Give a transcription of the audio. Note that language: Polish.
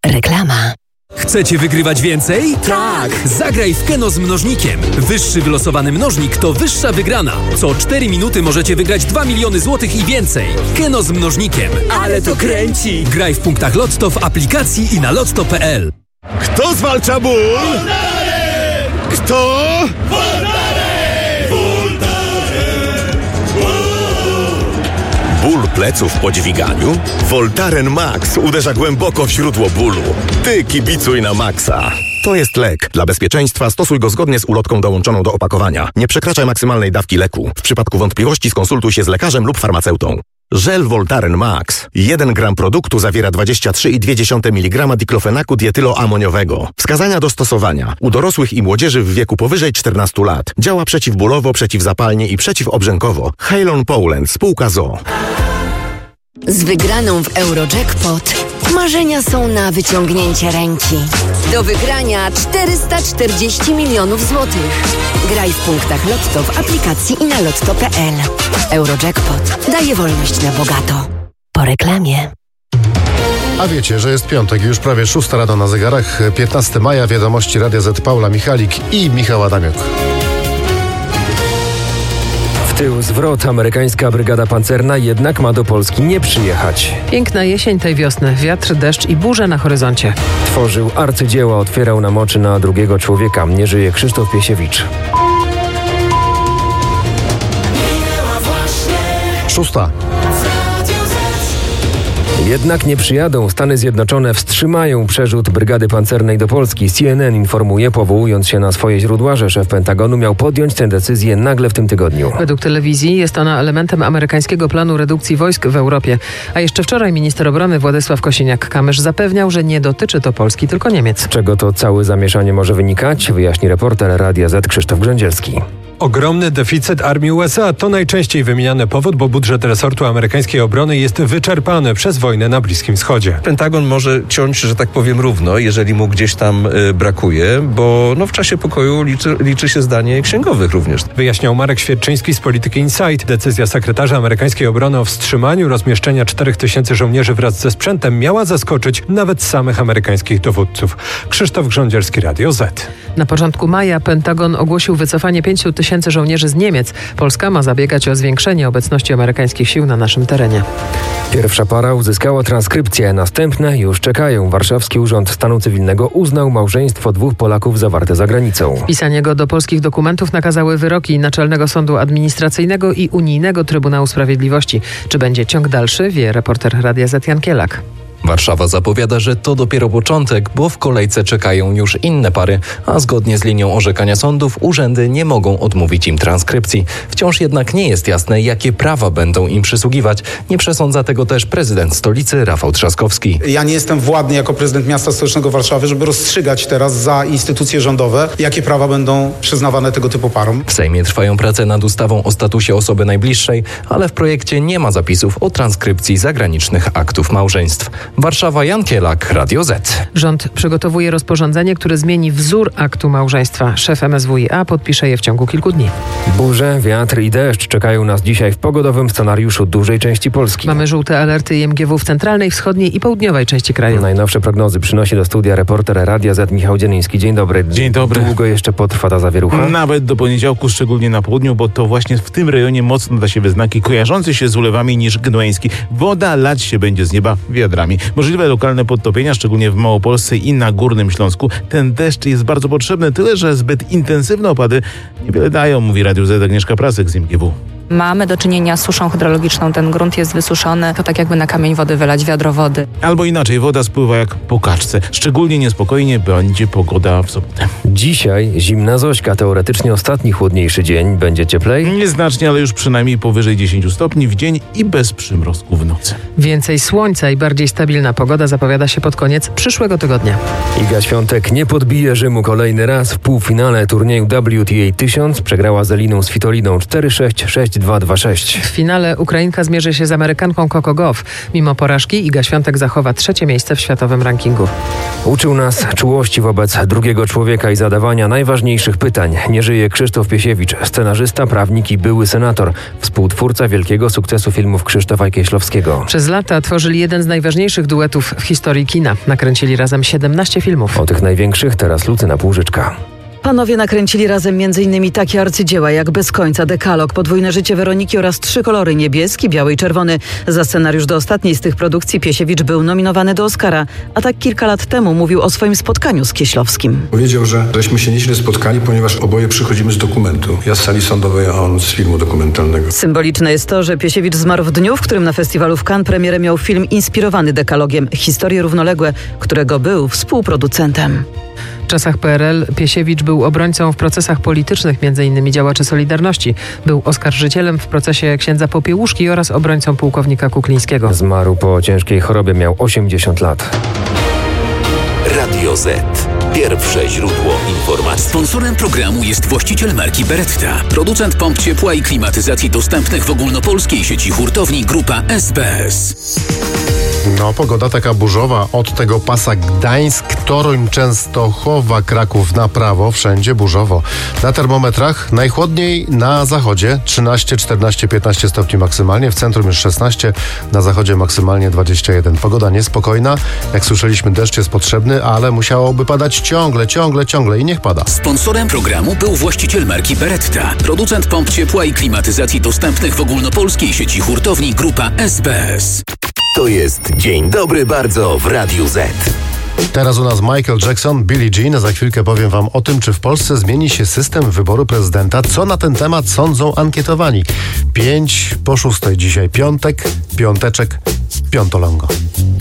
Reklama. Chcecie wygrywać więcej? Tak! Zagraj w Keno z mnożnikiem. Wyższy wylosowany mnożnik to wyższa wygrana. Co 4 minuty możecie wygrać 2 miliony złotych i więcej. Keno z mnożnikiem. Ale to kręci! Graj w punktach Lotto, w aplikacji i na lotto.pl. Kto zwalcza ból? Kto? Ból pleców po dźwiganiu? Voltaren Max uderza głęboko w źródło bólu. Ty kibicuj na Maxa. To jest lek. Dla bezpieczeństwa stosuj go zgodnie z ulotką dołączoną do opakowania. Nie przekraczaj maksymalnej dawki leku. W przypadku wątpliwości skonsultuj się z lekarzem lub farmaceutą. Żel Voltaren Max. 1 gram produktu zawiera 23,2 mg diklofenaku dietyloamoniowego. Wskazania do stosowania. U dorosłych i młodzieży w wieku powyżej 14 lat. Działa przeciwbólowo, przeciwzapalnie i przeciwobrzękowo. Halon Poland, spółka ZOO. Z wygraną w Eurojackpot marzenia są na wyciągnięcie ręki. Do wygrania 440 milionów złotych. Graj w punktach Lotto w aplikacji i na lotto.pl. Eurojackpot daje wolność na bogato. Po reklamie. A wiecie, że jest piątek i już prawie 6 rano na zegarach. 15 maja, wiadomości Radia Z, Paula Michalik i Michał Adamiuk. W tył zwrot, amerykańska brygada pancerna jednak ma do Polski nie przyjechać. Piękna jesień tej wiosny, wiatr, deszcz i burze na horyzoncie. Tworzył arcydzieła, otwierał nam oczy na drugiego człowieka. Nie żyje Krzysztof Piesiewicz. 6. Jednak nie przyjadą. Stany Zjednoczone wstrzymają przerzut brygady pancernej do Polski. CNN informuje, powołując się na swoje źródła, że szef Pentagonu miał podjąć tę decyzję nagle w tym tygodniu. Według telewizji jest ona elementem amerykańskiego planu redukcji wojsk w Europie. A jeszcze wczoraj minister obrony Władysław Kosiniak-Kamysz zapewniał, że nie dotyczy to Polski, tylko Niemiec. Z czego to całe zamieszanie może wynikać? Wyjaśni reporter Radia Z Krzysztof Grzędzielski. Ogromny deficyt armii USA to najczęściej wymieniany powód, bo budżet resortu amerykańskiej obrony jest wyczerpany przez wojnę na Bliskim Wschodzie. Pentagon może ciąć, że tak powiem, równo, jeżeli mu gdzieś tam brakuje, bo w czasie pokoju liczy się zdanie księgowych również. Wyjaśniał Marek Świerczyński z Polityki Insight. Decyzja sekretarza amerykańskiej obrony o wstrzymaniu rozmieszczenia 4000 żołnierzy wraz ze sprzętem miała zaskoczyć nawet samych amerykańskich dowódców. Krzysztof Grządzielski, Radio Z. Na początku maja Pentagon ogłosił wycofanie 5000 żołnierzy z Niemiec. Polska ma zabiegać o zwiększenie obecności amerykańskich sił na naszym terenie. Pierwsza para uzyskała transkrypcję, następne już czekają. Warszawski Urząd Stanu Cywilnego uznał małżeństwo 2 Polaków zawarte za granicą. Wpisanie go do polskich dokumentów nakazały wyroki Naczelnego Sądu Administracyjnego i Unijnego Trybunału Sprawiedliwości. Czy będzie ciąg dalszy, wie reporter Radia Z Jan Kielak. Warszawa zapowiada, że to dopiero początek, bo w kolejce czekają już inne pary, a zgodnie z linią orzekania sądów urzędy nie mogą odmówić im transkrypcji. Wciąż jednak nie jest jasne, jakie prawa będą im przysługiwać. Nie przesądza tego też prezydent stolicy Rafał Trzaskowski. Ja nie jestem władny jako prezydent miasta stołecznego Warszawy, żeby rozstrzygać teraz za instytucje rządowe, jakie prawa będą przyznawane tego typu parom. W Sejmie trwają prace nad ustawą o statusie osoby najbliższej, ale w projekcie nie ma zapisów o transkrypcji zagranicznych aktów małżeństw. Warszawa, Jan Kielak, Radio Z. Rząd przygotowuje rozporządzenie, które zmieni wzór aktu małżeństwa. Szef MSWiA podpisze je w ciągu kilku dni. Burze, wiatr i deszcz czekają nas dzisiaj w pogodowym scenariuszu dużej części Polski. Mamy żółte alerty IMGW w centralnej, wschodniej i południowej części kraju. Najnowsze prognozy przynosi do studia reporter Radia Z Michał Dzieniński. Dzień dobry. Dzień dobry. Długo jeszcze potrwa ta zawierucha? Nawet do poniedziałku, szczególnie na południu, bo to właśnie w tym rejonie mocno da się we znaki kojarzące się z ulewami niż Gdański. Woda lać się będzie z nieba wiadrami. Możliwe lokalne podtopienia, szczególnie w Małopolsce i na Górnym Śląsku. Ten deszcz jest bardzo potrzebny, tyle że zbyt intensywne opady niewiele dają, mówi Radiu Z Agnieszka Prasek z IMGW. Mamy do czynienia z suszą hydrologiczną, ten grunt jest wysuszony, to tak jakby na kamień wody wylać wiadro wody. Albo inaczej, woda spływa jak po kaczce. Szczególnie niespokojnie będzie pogoda w sobotę. Dzisiaj zimna Zośka, teoretycznie ostatni chłodniejszy dzień. Będzie cieplej? Nieznacznie, ale już przynajmniej powyżej 10 stopni w dzień i bez przymrozku w nocy. Więcej słońca i bardziej stabilna pogoda zapowiada się pod koniec przyszłego tygodnia. Iga Świątek nie podbije Rzymu kolejny raz. W półfinale turnieju WTA 1000 przegrała z Eliną Svitoliną 4-6, 6-0. 226. W finale Ukrainka zmierzy się z Amerykanką Coco Gauff. Mimo porażki Iga Świątek zachowa 3. miejsce w światowym rankingu. Uczył nas czułości wobec drugiego człowieka i zadawania najważniejszych pytań. Nie żyje Krzysztof Piesiewicz, scenarzysta, prawnik i były senator. Współtwórca wielkiego sukcesu filmów Krzysztofa Kieślowskiego. Przez lata tworzyli jeden z najważniejszych duetów w historii kina. Nakręcili razem 17 filmów. O tych największych teraz Lucyna Półżyczka. Panowie nakręcili razem m.in. takie arcydzieła jak Bez końca, Dekalog, Podwójne życie Weroniki oraz 3 kolory: niebieski, biały i czerwony. Za scenariusz do ostatniej z tych produkcji Piesiewicz był nominowany do Oscara, a tak kilka lat temu mówił o swoim spotkaniu z Kieślowskim. Powiedział, żeśmy się nieźle spotkali, ponieważ oboje przychodzimy z dokumentu. Ja z sali sądowej, a on z filmu dokumentalnego. Symboliczne jest to, że Piesiewicz zmarł w dniu, w którym na festiwalu w Cannes premierę miał film inspirowany Dekalogiem Historie równoległe, którego był współproducentem. W czasach PRL Piesiewicz był obrońcą w procesach politycznych, m.in. działaczy Solidarności. Był oskarżycielem w procesie księdza Popiełuszki oraz obrońcą pułkownika Kuklińskiego. Zmarł po ciężkiej chorobie, miał 80 lat. Radio Z. Pierwsze źródło informacji. Sponsorem programu jest właściciel marki Beretta. Producent pomp ciepła i klimatyzacji dostępnych w ogólnopolskiej sieci hurtowni Grupa SBS. No, pogoda taka burzowa. Od tego pasa Gdańsk, Toruń, Częstochowa, Kraków na prawo. Wszędzie burzowo. Na termometrach najchłodniej na zachodzie 13, 14, 15 stopni maksymalnie. W centrum już 16, na zachodzie maksymalnie 21. Pogoda niespokojna. Jak słyszeliśmy, deszcz jest potrzebny, ale musiałoby padać ciągle i niech pada. Sponsorem programu był właściciel marki Beretta. Producent pomp ciepła i klimatyzacji dostępnych w ogólnopolskiej sieci hurtowni Grupa SBS. To jest Dzień Dobry Bardzo w Radiu Z. Teraz u nas Michael Jackson, Billie Jean. Za chwilkę powiem wam o tym, czy w Polsce zmieni się system wyboru prezydenta. Co na ten temat sądzą ankietowani. 5 po 6 dzisiaj piątek, piąteczek, piątolongo.